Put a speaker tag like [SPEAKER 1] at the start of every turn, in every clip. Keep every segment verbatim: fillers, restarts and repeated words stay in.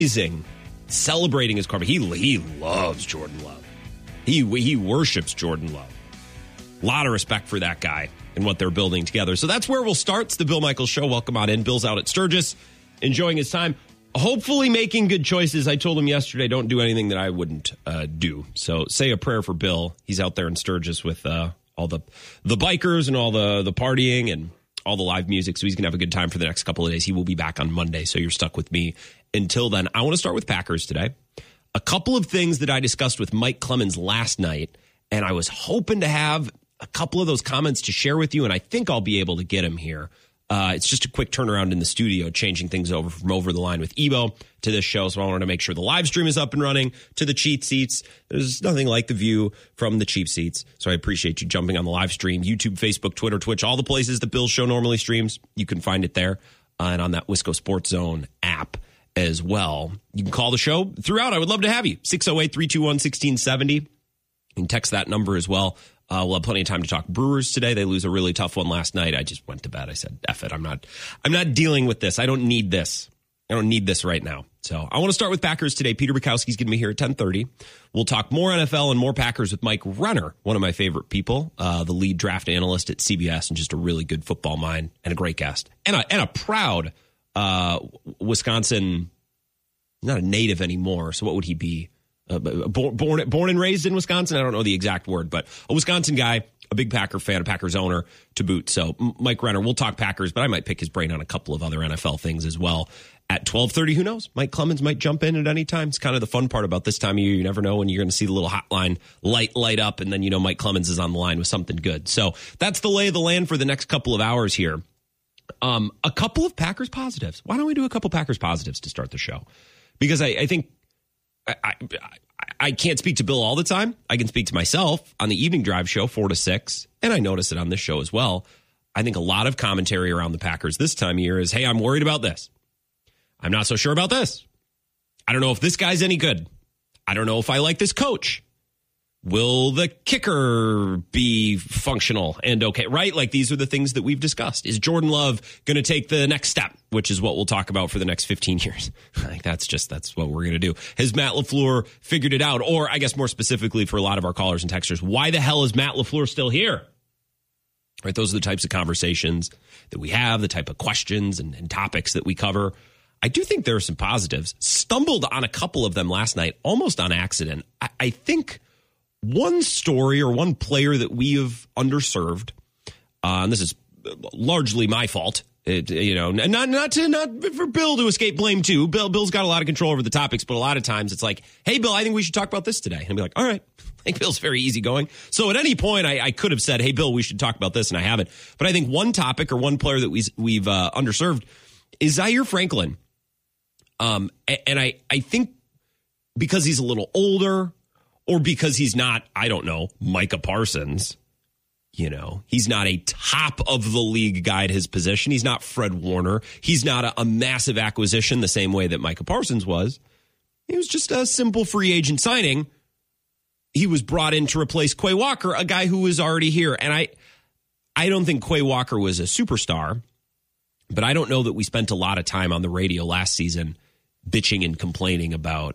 [SPEAKER 1] amazing. Celebrating his quarterback. He, he loves Jordan Love. He, he worships Jordan Love. A lot of respect for that guy and what they're building together. So that's where we'll start. It's the Bill Michaels Show. Welcome on in. Bill's out at Sturgis, enjoying his time. Hopefully making good choices. I told him yesterday, don't do anything that I wouldn't uh, do. So say a prayer for Bill. He's out there in Sturgis with uh, all the the bikers and all the, the partying and all the live music. So he's going to have a good time for the next couple of days. He will be back on Monday, so you're stuck with me until then. I want to start with Packers today. A couple of things that I discussed with Mike Clemens last night, and I was hoping to have a couple of those comments to share with you, and I think I'll be able to get them here. Uh, it's just a quick turnaround in the studio, changing things over from Over the Line with Ebo to this show. So I wanted to make sure the live stream is up and running to the cheap seats. There's nothing like the view from the cheap seats. So I appreciate you jumping on the live stream. YouTube, Facebook, Twitter, Twitch, all the places that Bill's show normally streams. You can find it there uh, and on that Wisco Sports Zone app as well. You can call the show throughout. I would love to have you. six oh eight, three two one, one six seven oh. You can text that number as well. Uh, we'll have plenty of time to talk Brewers today. They lose a really tough one last night. I just went to bed. I said, F it. I'm not, I'm not dealing with this. I don't need this. I don't need this right now. So I want to start with Packers today. Peter Bukowski's going to be here at ten thirty. We'll talk more N F L and more Packers with Mike Renner, one of my favorite people, uh, the lead draft analyst at C B S, and just a really good football mind and a great guest. And a, and a proud uh, Wisconsin, not a native anymore. So what would he be? Uh, born, born born and raised in Wisconsin. I don't know the exact word, but a Wisconsin guy, a big Packer fan, a Packers owner to boot. So Mike Renner, we'll talk Packers, but I might pick his brain on a couple of other N F L things as well. At twelve thirty, who knows? Mike Clemens might jump in at any time. It's kind of the fun part about this time of year. You never know when you're going to see the little hotline light light up, and then you know Mike Clemens is on the line with something good. So that's the lay of the land for the next couple of hours here. Um, a couple of Packers positives. Why don't we do a couple Packers positives to start the show? Because I, I think I, I, I can't speak to Bill all the time. I can speak to myself on the evening drive show, four to six, and I notice it on this show as well. I think a lot of commentary around the Packers this time of year is, hey, I'm worried about this. I'm not so sure about this. I don't know if this guy's any good. I don't know if I like this coach. Will the kicker be functional and okay, right? Like, these are the things that we've discussed. Is Jordan Love going to take the next step, which is what we'll talk about for the next fifteen years? Like, that's just, that's what we're going to do. Has Matt LaFleur figured it out? Or I guess more specifically for a lot of our callers and texters, why the hell is Matt LaFleur still here? Right? Those are the types of conversations that we have, the type of questions and, and topics that we cover. I do think there are some positives. Stumbled on a couple of them last night, almost on accident. I, I think one story or one player that we have underserved, uh, and this is largely my fault, it, you know, and not not to not for Bill to escape blame too. Bill Bill's got a lot of control over the topics, but a lot of times it's like, hey, Bill, I think we should talk about this today. And I'll be like, all right. I think Bill's very easygoing. So at any point, I, I could have said, hey, Bill, we should talk about this, and I haven't. But I think one topic or one player that we, we've uh, underserved is Zaire Franklin. Um, and I, I think because he's a little older, or because he's not, I don't know, Micah Parsons, you know, he's not a top of the league guy at his position. He's not Fred Warner. He's not a, a massive acquisition the same way that Micah Parsons was. He was just a simple free agent signing. He was brought in to replace Quay Walker, a guy who was already here. And I, I don't think Quay Walker was a superstar, but I don't know that we spent a lot of time on the radio last season bitching and complaining about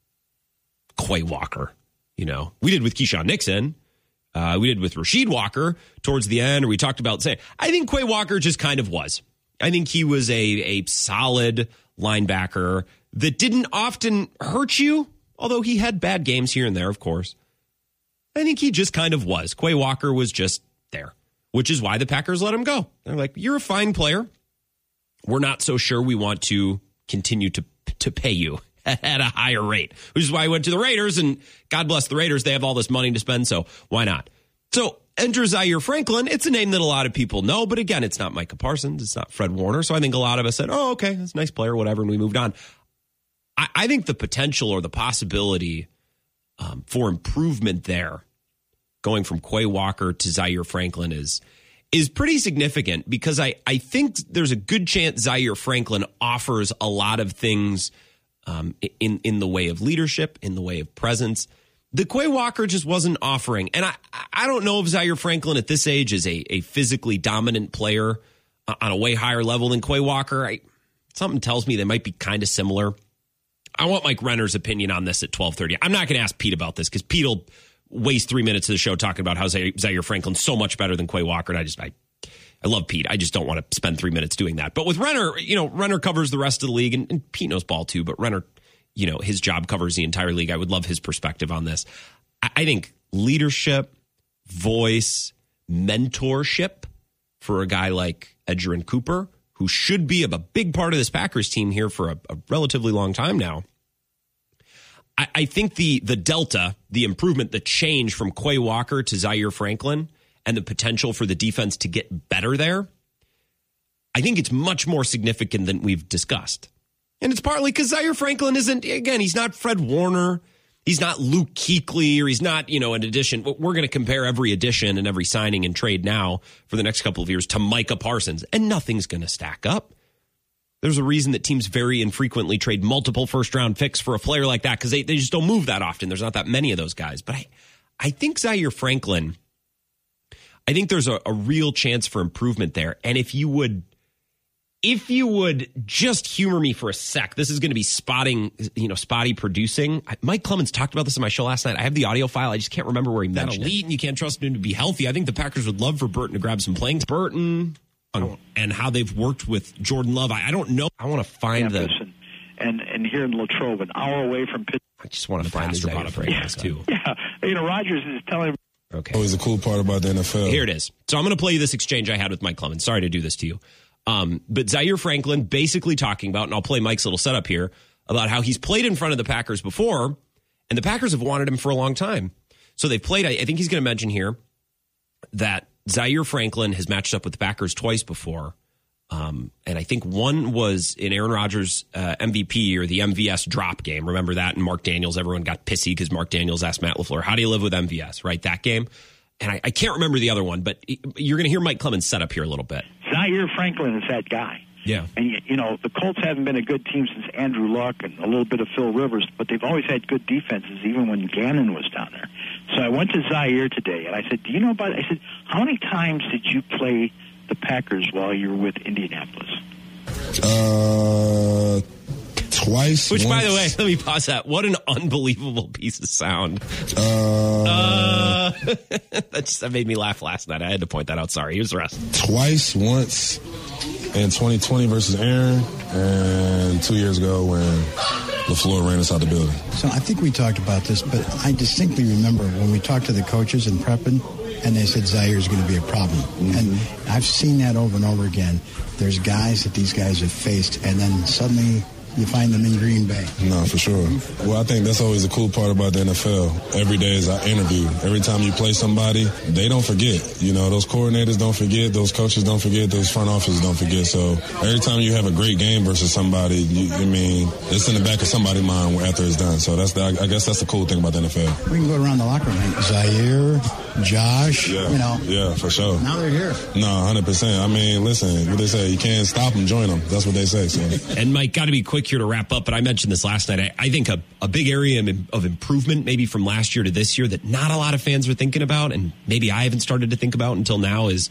[SPEAKER 1] Quay Walker. You know, we did with Keyshawn Nixon. Uh, we did with Rasheed Walker towards the end, or we talked about, say, I think Quay Walker just kind of was. I think he was a, a solid linebacker that didn't often hurt you, although he had bad games here and there, of course. I think he just kind of was. Quay Walker was just there, which is why the Packers let him go. They're like, you're a fine player. We're not so sure we want to continue to to pay you at a higher rate, which is why I went to the Raiders, and God bless the Raiders. They have all this money to spend, so why not? So enter Zaire Franklin. It's a name that a lot of people know, but again, it's not Micah Parsons. It's not Fred Warner. So I think a lot of us said, oh, okay, that's a nice player, whatever, and we moved on. I, I think the potential or the possibility um, for improvement there, going from Quay Walker to Zaire Franklin, is is pretty significant, because I, I think there's a good chance Zaire Franklin offers a lot of things um, in, in the way of leadership, in the way of presence, the Quay Walker just wasn't offering. And I, I don't know if Zaire Franklin at this age is a, a physically dominant player on a way higher level than Quay Walker. I, something tells me they might be kind of similar. I want Mike Renner's opinion on this at twelve thirty. I'm not going to ask Pete about this because Pete will waste three minutes of the show talking about how Zaire Franklin's so much better than Quay Walker. And I just, I, I love Pete. I just don't want to spend three minutes doing that. But with Renner, you know, Renner covers the rest of the league, and, and Pete knows ball too, but Renner, you know, his job covers the entire league. I would love his perspective on this. I, I think leadership, voice, mentorship for a guy like Edgerrin Cooper, who should be a big part of this Packers team here for a, a relatively long time now. I, I think the the delta, the improvement, the change from Quay Walker to Zaire Franklin and the potential for the defense to get better there, I think it's much more significant than we've discussed. And it's partly because Zaire Franklin isn't, again, he's not Fred Warner. He's not Luke Kuechly, or he's not, you know, an addition. We're going to compare every addition and every signing and trade now for the next couple of years to Micah Parsons, and nothing's going to stack up. There's a reason that teams very infrequently trade multiple first-round picks for a player like that, because they, they just don't move that often. There's not that many of those guys. But I, I think Zaire Franklin, I think there's a, a real chance for improvement there. And if you would... If you would just humor me for a sec, this is going to be spotting, you know, spotty producing. Mike Clemens talked about this on my show last night. I have the audio file. I just can't remember where he mentioned elite, it. And you can't trust him to be healthy. I think the Packers would love for Burton to grab some playing. Burton um, and how they've worked with Jordan Love. I, I don't know. I want to find the...
[SPEAKER 2] And and here in Latrobe, an hour away from Pittsburgh.
[SPEAKER 1] I just want to find the data for
[SPEAKER 2] yeah.
[SPEAKER 1] too.
[SPEAKER 2] Yeah, you know, Rodgers is telling...
[SPEAKER 3] Okay. Always the cool part about the N F L.
[SPEAKER 1] Here it is. So I'm going to play you this exchange I had with Mike Clemens. Sorry to do this to you. Um, but Zaire Franklin basically talking about, and I'll play Mike's little setup here, about how he's played in front of the Packers before, and the Packers have wanted him for a long time. So they've played, I, I think he's going to mention here that Zaire Franklin has matched up with the Packers twice before. Um, and I think one was in Aaron Rodgers' uh, M V P or the M V S drop game. Remember that? And Mark Daniels, everyone got pissy because Mark Daniels asked Matt LaFleur, how do you live with M V S, right? That game. And I, I can't remember the other one, but you're going to hear Mike Clemens set up here a little bit.
[SPEAKER 2] Zaire Franklin is that guy.
[SPEAKER 1] Yeah.
[SPEAKER 2] And, you know, the Colts haven't been a good team since Andrew Luck and a little bit of Phil Rivers, but they've always had good defenses, even when Gannon was down there. So I went to Zaire today, and I said, do you know about it? I said, how many times did you play the Packers while you were with Indianapolis?
[SPEAKER 3] Uh... Twice.
[SPEAKER 1] Which,
[SPEAKER 3] once.
[SPEAKER 1] by the way, let me pause that. What an unbelievable piece of sound.
[SPEAKER 3] Uh,
[SPEAKER 1] uh, that just that made me laugh last night. I had to point that out. Sorry. Here's the rest.
[SPEAKER 3] Twice, once in twenty twenty versus Aaron, and two years ago when LaFleur ran us out the building.
[SPEAKER 4] So I think we talked about this, but I distinctly remember when we talked to the coaches in prepping, and they said Zaire's going to be a problem. Mm-hmm. And I've seen that over and over again. There's guys that these guys have faced, and then suddenly you find them in Green Bay.
[SPEAKER 3] No, for sure. Well, I think that's always the cool part about the N F L. Every day is our interview. Every time you play somebody, they don't forget. You know, those coordinators don't forget. Those coaches don't forget. Those front offices don't forget. So every time you have a great game versus somebody, you, I mean, it's in the back of somebody's mind after it's done. So that's the, I guess that's the cool thing about the N F L.
[SPEAKER 4] We can go around the locker room. Zaire, Josh,
[SPEAKER 3] yeah,
[SPEAKER 4] you know.
[SPEAKER 3] Yeah, for sure.
[SPEAKER 4] Now they're here.
[SPEAKER 3] No, one hundred percent. I mean, listen, what they say, you can't stop them, join them. That's what they say. So.
[SPEAKER 1] And Mike, got to be quick here to wrap up, but I mentioned this last night. I, I think a, a big area of improvement maybe from last year to this year that not a lot of fans are thinking about, and maybe I haven't started to think about until now, is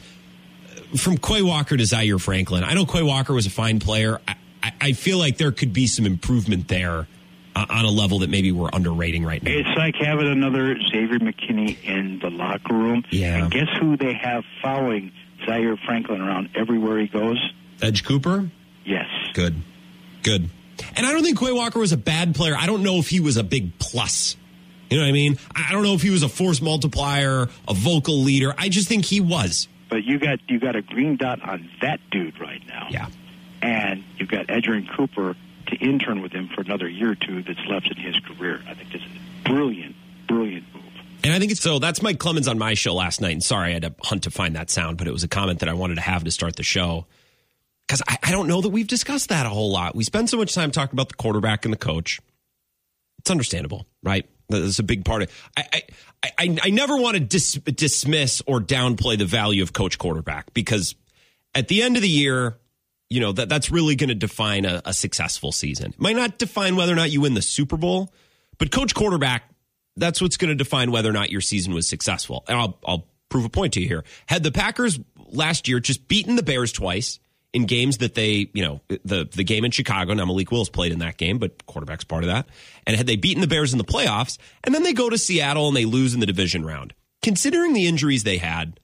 [SPEAKER 1] from Quay Walker to Zaire Franklin. I know Quay Walker was a fine player. I, I, I feel like there could be some improvement there uh, on a level that maybe we're underrating right now.
[SPEAKER 2] It's like having another Xavier McKinney in the locker room.
[SPEAKER 1] Yeah.
[SPEAKER 2] And guess who they have following Zaire Franklin around everywhere he goes?
[SPEAKER 1] Edge Cooper?
[SPEAKER 2] Yes.
[SPEAKER 1] Good. Good. And I don't think Quay Walker was a bad player. I don't know if he was a big plus. You know what I mean? I don't know if he was a force multiplier, a vocal leader. I just think he was.
[SPEAKER 2] But you got you got a green dot on that dude right now.
[SPEAKER 1] Yeah.
[SPEAKER 2] And you've got Edgerrin Cooper to intern with him for another year or two that's left in his career. I think this is a brilliant, brilliant move.
[SPEAKER 1] And I think it's so. That's Mike Clemens on my show last night. And sorry, I had to hunt to find that sound, but it was a comment that I wanted to have to start the show. Because I, I don't know that we've discussed that a whole lot. We spend so much time talking about the quarterback and the coach. It's understandable, right? That's a big part of it. I, I, I, I never want to dis, dismiss or downplay the value of coach quarterback, because at the end of the year, you know, that that's really going to define a, a successful season. It might not define whether or not you win the Super Bowl, but coach quarterback, that's what's going to define whether or not your season was successful. And I'll, I'll prove a point to you here. Had the Packers last year just beaten the Bears twice, in games that they, you know, the, the game in Chicago, now Malik Willis played in that game, but quarterback's part of that. And had they beaten the Bears in the playoffs, and then they go to Seattle and they lose in the division round. Considering the injuries they had,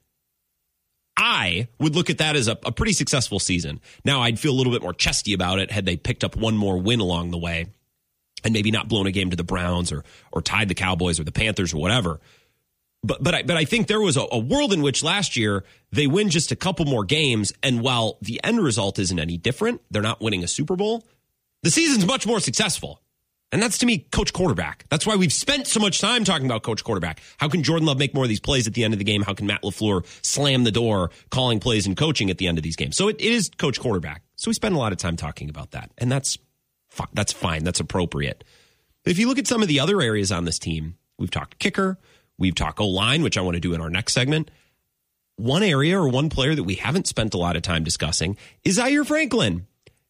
[SPEAKER 1] I would look at that as a, a pretty successful season. Now, I'd feel a little bit more chesty about it had they picked up one more win along the way and maybe not blown a game to the Browns or or tied the Cowboys or the Panthers or whatever. But but I, but I think there was a, a world in which last year they win just a couple more games, and while the end result isn't any different, they're not winning a Super Bowl, the season's much more successful. And that's, to me, coach quarterback. That's why we've spent so much time talking about coach quarterback. How can Jordan Love make more of these plays at the end of the game? How can Matt LaFleur slam the door, calling plays and coaching at the end of these games? So it, it is coach quarterback. So we spend a lot of time talking about that. And that's, that's fine. That's appropriate. But if you look at some of the other areas on this team, we've talked kicker, we've talked O-line, which I want to do in our next segment. One area or one player that we haven't spent a lot of time discussing is Zaire Franklin.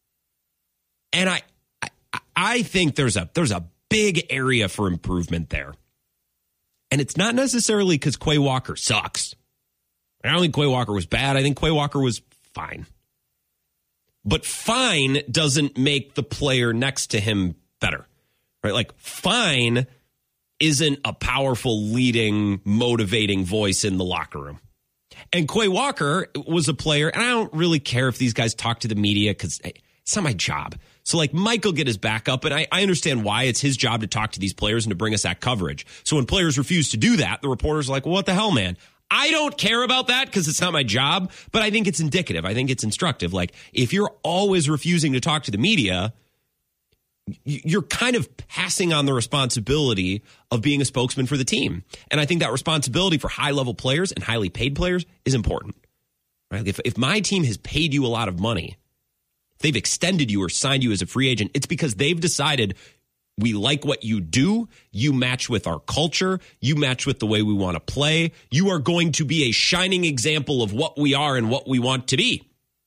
[SPEAKER 1] And I, I think there's a there's a big area for improvement there. And it's not necessarily because Quay Walker sucks. I don't think Quay Walker was bad. I think Quay Walker was fine. But fine doesn't make the player next to him better. Right? Like fine isn't a powerful, leading, motivating voice in the locker room. And Quay Walker was a player, and I don't really care if these guys talk to the media because it's not my job. So, like, Mike will get his back up, and I, I understand why it's his job to talk to these players and to bring us that coverage. So when players refuse to do that, the reporters are like, well, what the hell, man? I don't care about that because it's not my job, but I think it's indicative. I think it's instructive. Like, if you're always refusing to talk to the media, you're kind of passing on the responsibility of being a spokesman for the team. And I think that responsibility for high-level players and highly paid players is important. Right? If, if my team has paid you a lot of money, they've extended you or signed you as a free agent, it's because they've decided we like what you do. You match with our culture. You match with the way we want to play. You are going to be a shining example of what we are and what we want to be.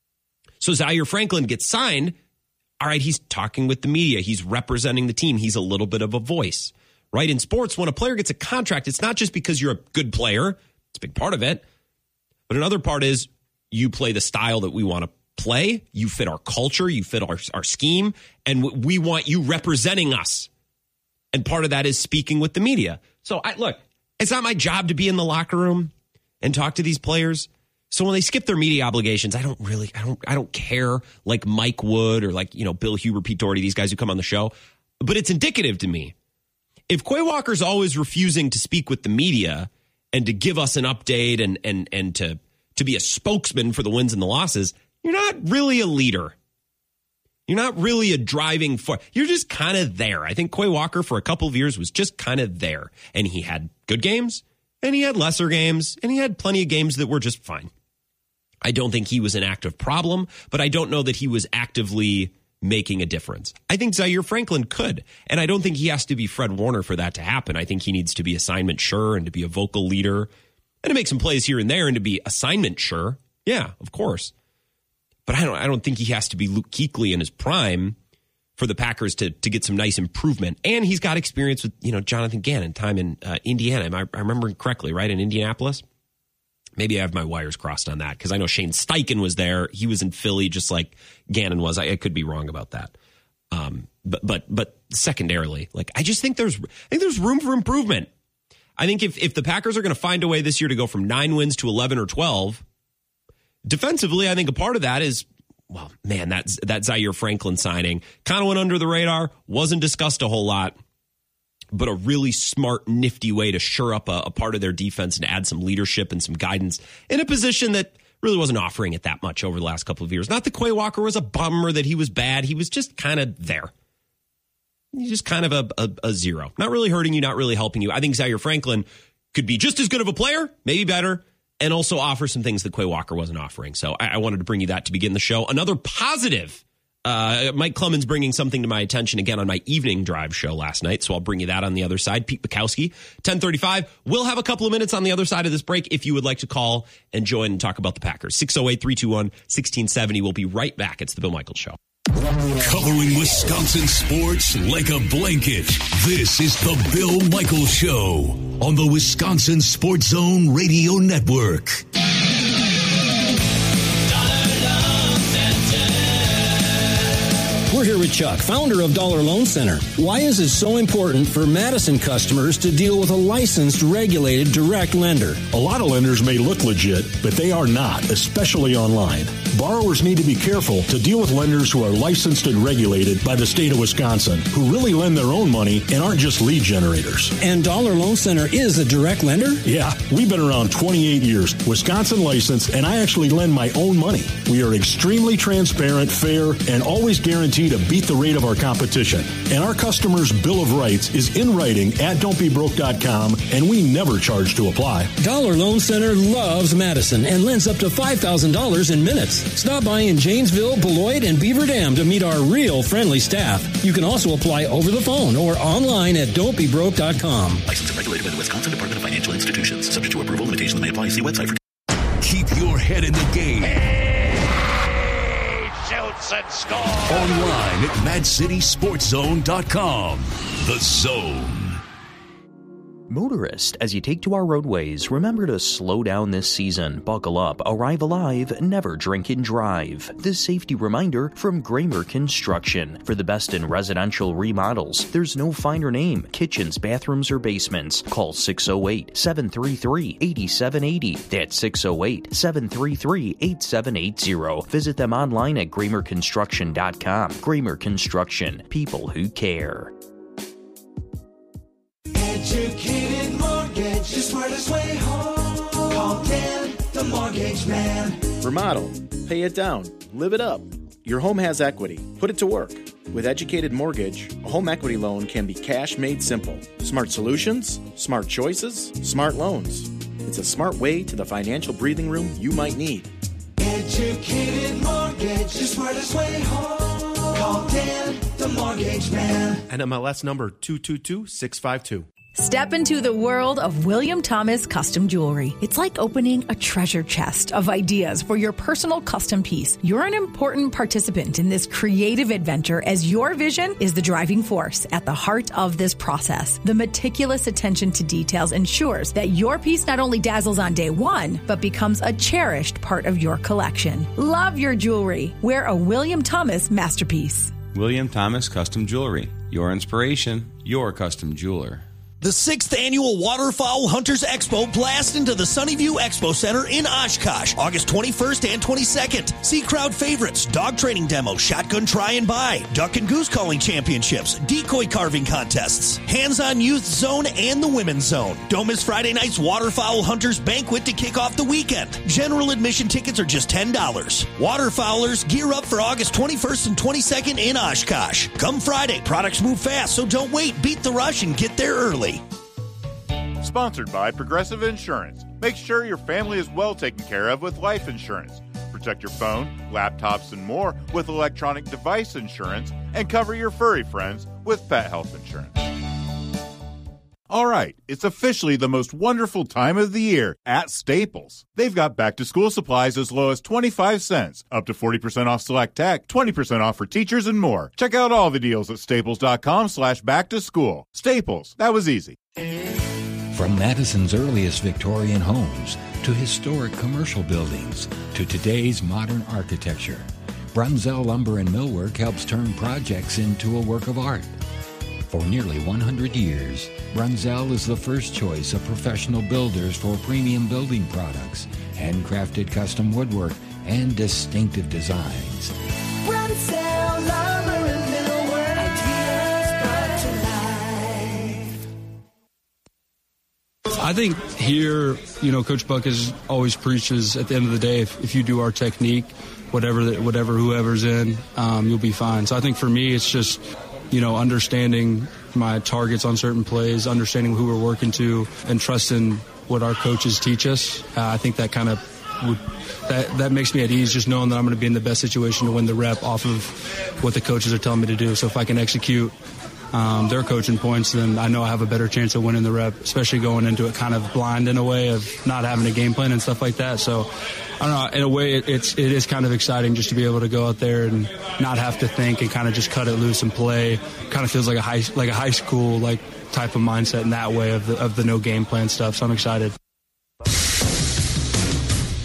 [SPEAKER 1] So Zaire Franklin gets signed. All right, he's talking with the media. He's representing the team. He's a little bit of a voice, right? In sports, when a player gets a contract, it's not just because you're a good player. It's a big part of it. But another part is you play the style that we want to play, you fit our culture, you fit our, our scheme, and we want you representing us. And part of that is speaking with the media. So I look, it's not my job to be in the locker room and talk to these players. So when they skip their media obligations, I don't really, I don't, I don't care like Mike Wood or like, you know, Bill Huber, Pete Doherty, these guys who come on the show. But it's indicative to me. If Quay Walker's always refusing to speak with the media and to give us an update and and and to to be a spokesman for the wins and the losses, you're not really a leader. You're not really a driving force. You're just kind of there. I think Quay Walker for a couple of years was just kind of there. And he had good games, and he had lesser games, and he had plenty of games that were just fine. I don't think he was an active problem, but I don't know that he was actively making a difference. I think Zaire Franklin could, and I don't think he has to be Fred Warner for that to happen. I think he needs to be assignment sure and to be a vocal leader and to make some plays here and there and to be assignment sure. Yeah, of course. But I don't I don't think he has to be Luke Kuechly in his prime for the Packers to to get some nice improvement. And he's got experience with, you know, Jonathan Gannon, time in uh, Indiana. Am I, I remember correctly, right? In Indianapolis? Maybe I have my wires crossed on that because I know Shane Steichen was there. He was in Philly just like Gannon was. I, I could be wrong about that. Um, but but but secondarily, like I just think there's I think there's room for improvement. I think if if the Packers are going to find a way this year to go from nine wins to eleven or twelve, defensively, I think a part of that is, well, man, that, that Zaire Franklin signing kind of went under the radar, wasn't discussed a whole lot, but a really smart, nifty way to shore up a, a part of their defense and add some leadership and some guidance in a position that really wasn't offering it that much over the last couple of years. Not that Quay Walker was a bum or that he was bad. He was just kind of there. He's just kind of a, a, a zero. Not really hurting you, not really helping you. I think Zaire Franklin could be just as good of a player, maybe better, and also offer some things that Quay Walker wasn't offering. So I, I wanted to bring you that to begin the show. Another positive. Uh, Mike Clemens bringing something to my attention again on my evening drive show last night. So I'll bring you that on the other side. Pete Bukowski, ten thirty-five. We'll have a couple of minutes on the other side of this break if you would like to call and join and talk about the Packers. six oh eight, three two one, one six seven oh. We'll be right back. It's the Bill Michaels Show.
[SPEAKER 5] Covering Wisconsin sports like a blanket. This is the Bill Michaels Show on the Wisconsin Sports Zone Radio Network.
[SPEAKER 6] We're here with Chuck, founder of Dollar Loan Center. Why is it so important for Madison customers to deal with a licensed, regulated, direct lender?
[SPEAKER 7] A lot of lenders may look legit, but they are not, especially online. Borrowers need to be careful to deal with lenders who are licensed and regulated by the state of Wisconsin, who really lend their own money and aren't just lead generators.
[SPEAKER 6] And Dollar Loan Center is a direct lender?
[SPEAKER 7] Yeah, we've been around twenty-eight years, Wisconsin licensed, and I actually lend my own money. We are extremely transparent, fair, and always guarantee to beat the rate of our competition. And our customers' Bill of Rights is in writing at don't be broke dot com, and we never charge to apply.
[SPEAKER 6] Dollar Loan Center loves Madison and lends up to five thousand dollars in minutes. Stop by in Janesville, Beloit, and Beaver Dam to meet our real friendly staff. You can also apply over the phone or online at don't be broke dot com.
[SPEAKER 8] Licensed and regulated by the Wisconsin Department of Financial Institutions. Subject to approval, limitations may apply. See website for...
[SPEAKER 5] Keep your head in the game.
[SPEAKER 9] He shoots and scores.
[SPEAKER 5] Online at mad city sports zone dot com. The Zone.
[SPEAKER 10] Motorist, as you take to our roadways, remember to slow down this season. Buckle up, arrive alive, never drink and drive. This safety reminder from Gramer Construction. For the best in residential remodels, there's no finer name. Kitchens, bathrooms, or basements. Call six oh eight, seven three three, eight seven eight oh. That's six oh eight, seven three three, eight seven eight oh. Visit them online at gramer construction dot com. Gramer Construction. People who care.
[SPEAKER 11] Educated Mortgage, the smartest way home. Call Dan, the Mortgage Man.
[SPEAKER 12] Remodel, pay it down, live it up. Your home has equity. Put it to work. With Educated Mortgage, a home equity loan can be cash made simple. Smart solutions, smart choices, smart loans. It's a smart way to the financial breathing room you might need.
[SPEAKER 11] Educated Mortgage, the smartest way home. Call Dan, the Mortgage Man.
[SPEAKER 13] N M L S number two two two six five two.
[SPEAKER 14] Step into the world of William Thomas Custom Jewelry. It's like opening a treasure chest of ideas for your personal custom piece. You're an important participant in this creative adventure as your vision is the driving force at the heart of this process. The meticulous attention to details ensures that your piece not only dazzles on day one, but becomes a cherished part of your collection. Love your jewelry. Wear a William Thomas masterpiece.
[SPEAKER 15] William Thomas Custom Jewelry. Your inspiration, your custom jeweler.
[SPEAKER 16] The sixth Annual Waterfowl Hunters Expo blast into the Sunnyview Expo Center in Oshkosh, August twenty-first and twenty-second. See crowd favorites, dog training demo, shotgun try and buy, duck and goose calling championships, decoy carving contests, hands-on youth zone, and the women's zone. Don't miss Friday night's Waterfowl Hunters Banquet to kick off the weekend. General admission tickets are just ten dollars. Waterfowlers, gear up for August twenty-first and twenty-second in Oshkosh. Come Friday, products move fast, so don't wait. Beat the rush and get there early.
[SPEAKER 17] Sponsored by Progressive Insurance. Make sure your family is well taken care of with life insurance. Protect your phone, laptops, and more with electronic device insurance, and cover your furry friends with pet health insurance. All right, it's officially the most wonderful time of the year at Staples. They've got back-to-school supplies as low as twenty-five cents, up to forty percent off select tech, twenty percent off for teachers, and more. Check out all the deals at staples.com slash back-to-school. Staples, that was easy.
[SPEAKER 18] From Madison's earliest Victorian homes to historic commercial buildings to today's modern architecture, Brunzell Lumber and Millwork helps turn projects into a work of art. For nearly one hundred years, Brunzell is the first choice of professional builders for premium building products, handcrafted custom woodwork, and distinctive designs.
[SPEAKER 11] Brunzell Lumber and Millwork, ideas brought to life.
[SPEAKER 19] I think here, you know, Coach Buck is always preaches at the end of the day, if, if you do our technique, whatever the, whatever whoever's in, um, you'll be fine. So I think for me, it's just, you know, understanding my targets on certain plays, understanding who we're working to, and trusting what our coaches teach us. Uh, I think that kind of would that that makes me at ease, just knowing that I'm going to be in the best situation to win the rep off of what the coaches are telling me to do. So if I can execute um, their coaching points, then I know I have a better chance of winning the rep, especially going into it kind of blind in a way of not having a game plan and stuff like that. So I don't know, in a way it, it's it is kind of exciting just to be able to go out there and not have to think and kind of just cut it loose and play. Kind of feels like a high like a high school like type of mindset in that way of the of the no game plan stuff. So I'm excited.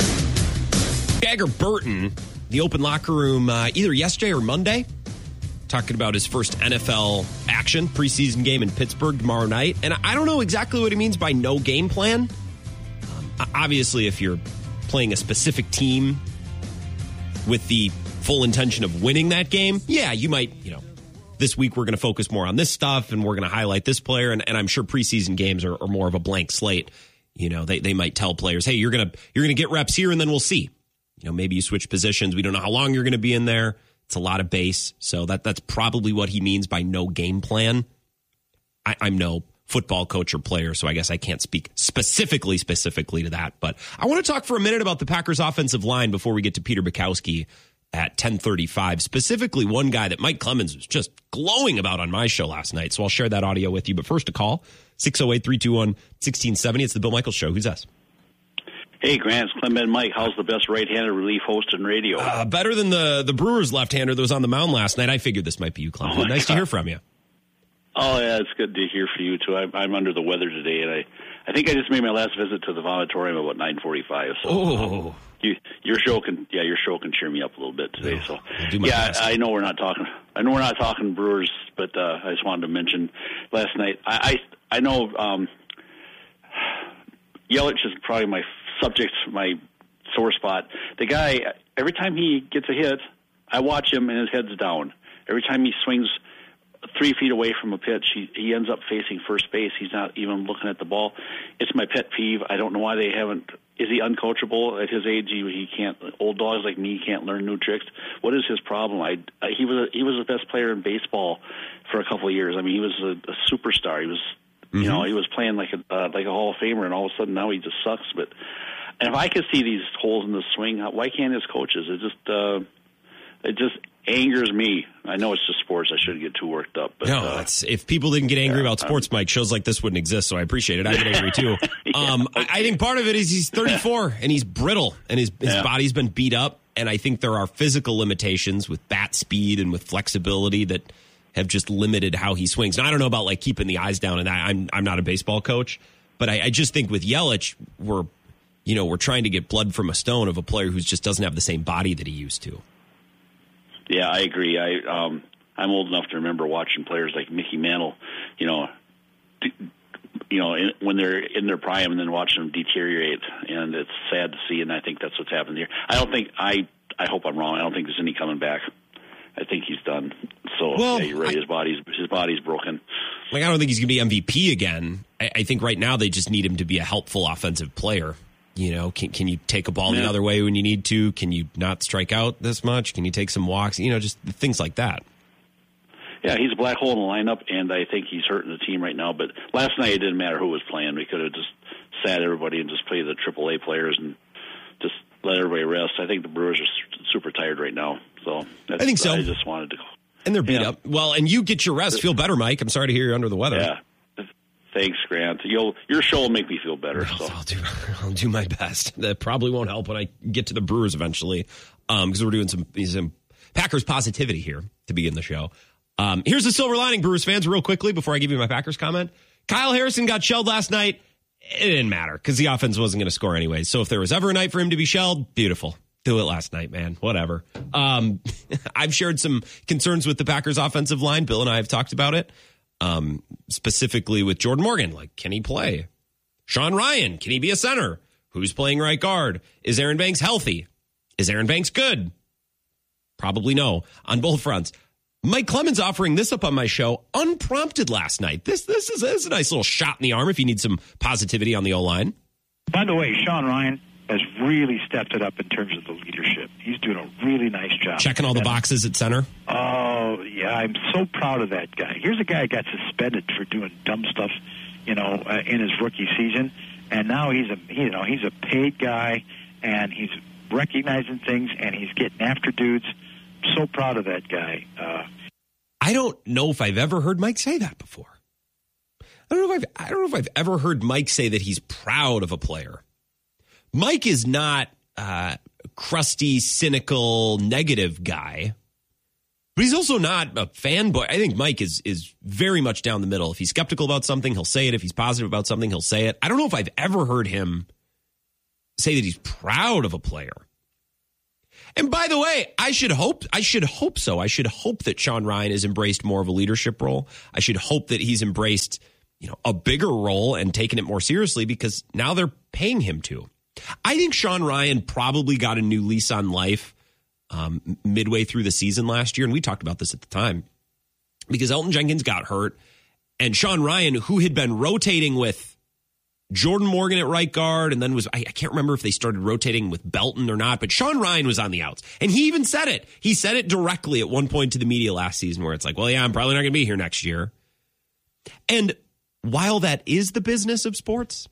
[SPEAKER 1] Jagger Burton, the open locker room uh, either yesterday or Monday, talking about his first N F L action, preseason game in Pittsburgh tomorrow night. And I don't know exactly what he means by no game plan. Um, obviously, if you're playing a specific team with the full intention of winning that game, yeah, you might, you know, this week we're going to focus more on this stuff and we're going to highlight this player. And, and I'm sure preseason games are, are more of a blank slate. You know, they, they might tell players, hey, you're going to you're going to get reps here and then we'll see. You know, maybe you switch positions. We don't know how long you're going to be in there. It's a lot of base. So that that's probably what he means by no game plan. I, I'm no football coach or player, so I guess I can't speak specifically, specifically to that. But I want to talk for a minute about the Packers offensive line before we get to Peter Bukowski at ten thirty-five. Specifically, one guy that Mike Clemens was just glowing about on my show last night. So I'll share that audio with you. But first, a call, six oh eight, three two one, one six seven oh. It's the Bill Michaels Show. Who's this?
[SPEAKER 9] Hey, Grant, it's Clem Ben Mike. How's the best right-handed relief host in radio?
[SPEAKER 1] Uh, better than the, the Brewers left-hander that was on the mound last night. I figured this might be you, Clem. Oh nice God. to hear from you.
[SPEAKER 9] Oh, yeah, it's good to hear from you, too. I'm, I'm under the weather today, and I, I think I just made my last visit to the vomitorium about nine forty-five. So
[SPEAKER 1] oh.
[SPEAKER 9] you, your show can, yeah, your show can cheer me up a little bit today.
[SPEAKER 1] No,
[SPEAKER 9] so yeah, I, I know we're not talking. I know we're not talking Brewers, but uh, I just wanted to mention last night. I, I, I know um, Yelich is probably my subject, my sore spot. The guy, every time he gets a hit, I watch him and his head's down. Every time he swings three feet away from a pitch, he, he ends up facing first base. He's not even looking at the ball. It's my pet peeve. I don't know why they haven't. Is he uncoachable at his age? He, he can't. Old dogs like me can't learn new tricks. What is his problem? I, I he was a, he was the best player in baseball for a couple of years. I mean, he was a, a superstar. He was, mm-hmm. you know, he was playing like a uh, like a Hall of Famer, and all of a sudden now he just sucks. But and if I could see these holes in the swing, why can't his coaches? It just uh, it just angers me. I know it's just sports. I shouldn't get too worked up. But,
[SPEAKER 1] no,
[SPEAKER 9] uh,
[SPEAKER 1] it's, if people didn't get angry
[SPEAKER 9] yeah,
[SPEAKER 1] about sports, um, Mike, shows like this wouldn't exist. So I appreciate it. I get angry too. yeah, um, okay. I think part of it is he's thirty-four and he's brittle and his his yeah. body's been beat up. And I think there are physical limitations with bat speed and with flexibility that have just limited how he swings. Now I don't know about like keeping the eyes down, and I'm I'm not a baseball coach, but I, I just think with Yelich, we're you know we're trying to get blood from a stone of a player who just doesn't have the same body that he used to.
[SPEAKER 9] Yeah, I agree. I um, I'm old enough to remember watching players like Mickey Mantle, you know, d- you know, in, when they're in their prime, and then watching them deteriorate, and it's sad to see. And I think that's what's happened here. I don't think I. I hope I'm wrong. I don't think there's any coming back. I think he's done. So
[SPEAKER 1] well,
[SPEAKER 9] yeah, you're right. His body's his body's broken.
[SPEAKER 1] Like I don't think he's going to be M V P again. I, I think right now they just need him to be a helpful offensive player. You know, can can you take a ball yeah. the other way when you need to? Can you not strike out this much? Can you take some walks? You know, just things like that.
[SPEAKER 9] Yeah, he's a black hole in the lineup, and I think he's hurting the team right now. But last night it didn't matter who was playing. We could have just sat everybody and just played the triple A players and just let everybody rest. I think the Brewers are super tired right now. So that's,
[SPEAKER 1] I think so.
[SPEAKER 9] I just wanted to.
[SPEAKER 1] And they're beat
[SPEAKER 9] yeah.
[SPEAKER 1] up. Well, and you get your rest. Feel better, Mike. I'm sorry to hear you're under the weather.
[SPEAKER 9] Yeah. Thanks, Grant. You'll, your show will make me feel better.
[SPEAKER 1] I'll,
[SPEAKER 9] so.
[SPEAKER 1] I'll do. I'll do my best. That probably won't help when I get to the Brewers eventually, because um, we're doing some some Packers positivity here to begin the show. Um, here's the silver lining, Brewers fans, real quickly before I give you my Packers comment. Kyle Harrison got shelled last night. It didn't matter because the offense wasn't going to score anyway. So if there was ever a night for him to be shelled, beautiful. Do it last night, man. Whatever. Um, I've shared some concerns with the Packers offensive line. Bill and I have talked about it. Um, specifically with Jordan Morgan, like, can he play? Sean Ryan, can he be a center? Who's playing right guard? Is Aaron Banks healthy? Is Aaron Banks good? Probably no on both fronts. Mike Clemens offering this up on my show unprompted last night. This this is, this is a nice little shot in the arm if you need some positivity on the O-line.
[SPEAKER 2] By the way, Sean Ryan has really stepped it up in terms of the leadership. He's doing a really nice job.
[SPEAKER 1] Checking all the boxes at center?
[SPEAKER 2] Oh, yeah, I'm so proud of that guy. Here's a guy who got suspended for doing dumb stuff, you know, uh, in his rookie season, and now he's a, you know, he's a paid guy, and he's recognizing things, and he's getting after dudes. So proud of that guy. Uh,
[SPEAKER 1] I don't know if I've ever heard Mike say that before. I don't know if I've, I don't know if I've ever heard Mike say that he's proud of a player. Mike is not uh, a crusty, cynical, negative guy, but he's also not a fanboy. I think Mike is is very much down the middle. If he's skeptical about something, he'll say it. If he's positive about something, he'll say it. I don't know if I've ever heard him say that he's proud of a player. And by the way, I should hope I should hope so. I should hope that Sean Ryan has embraced more of a leadership role. I should hope that he's embraced, you know, a bigger role and taken it more seriously because now they're paying him to. I think Sean Ryan probably got a new lease on life um, midway through the season last year, and we talked about this at the time because Elgton Jenkins got hurt, and Sean Ryan, who had been rotating with Jordan Morgan at right guard, and then was, I, I can't remember if they started rotating with Belton or not, but Sean Ryan was on the outs. And he even said it. He said it directly at one point to the media last season where it's like, well, yeah, I'm probably not going to be here next year. And while that is the business of sports,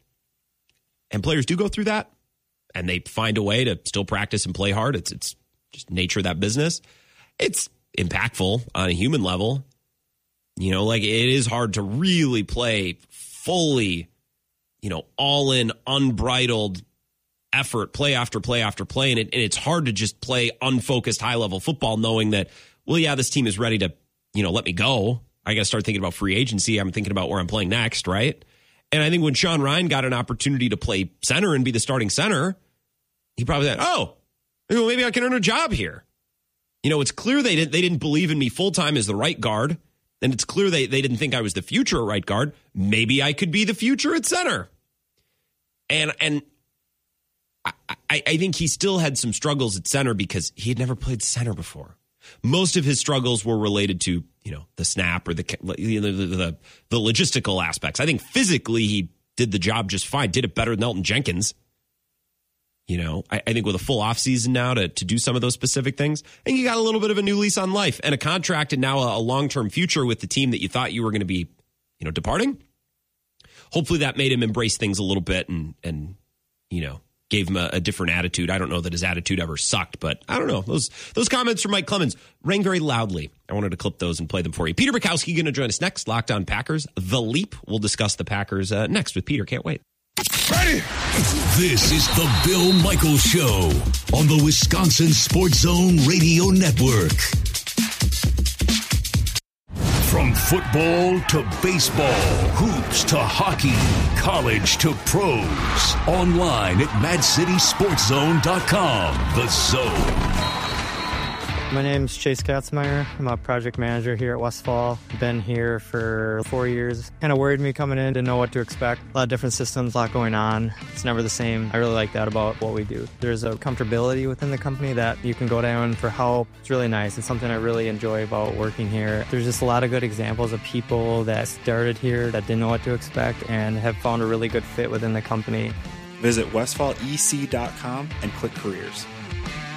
[SPEAKER 1] and players do go through that, and they find a way to still practice and play hard, it's, it's just nature of that business, it's impactful on a human level. You know, like it is hard to really play fully, you know, all in, unbridled effort, play after play after play. And, it, and it's hard to just play unfocused, high level football, knowing that, well, yeah, this team is ready to, you know, let me go. I got to start thinking about free agency. I'm thinking about where I'm playing next, right? And I think when Sean Ryan got an opportunity to play center and be the starting center, he probably said, oh, maybe I can earn a job here. You know, it's clear they didn't, they didn't believe in me full time as the right guard. And it's clear they, they didn't think I was the future at right guard. Maybe I could be the future at center. And and I, I, I think he still had some struggles at center because he had never played center before. Most of his struggles were related to, you know, the snap or the, you know, the, the, the logistical aspects. I think physically he did the job just fine, did it better than Elgton Jenkins. You know, I, I think with a full offseason now to, to do some of those specific things, I think you got a little bit of a new lease on life and a contract and now a, a long-term future with the team that you thought you were going to be, you know, departing. Hopefully that made him embrace things a little bit and, and you know, gave him a, a different attitude. I don't know that his attitude ever sucked, but I don't know. Those those comments from Mike Clemens rang very loudly. I wanted to clip those and play them for you. Peter Bukowski going to join us next. Locked On Packers, The Leap. We'll discuss the Packers uh, next with Peter. Can't wait.
[SPEAKER 5] Ready? This is the Bill Michaels Show on the Wisconsin Sports Zone Radio Network. From football to baseball, hoops to hockey, college to pros. Online at mad city sports zone dot com. The Zone.
[SPEAKER 20] My name's Chase Katzmeyer. I'm a project manager here at Westfall. Been here for four years. Kind of worried me coming in, didn't know what to expect. A lot of different systems, a lot going on. It's never the same. I really like that about what we do. There's a comfortability within the company that you can go down for help. It's really nice. It's something I really enjoy about working here. There's just a lot of good examples of people that started here that didn't know what to expect and have found a really good fit within the company.
[SPEAKER 21] Visit westfall e c dot com and click careers.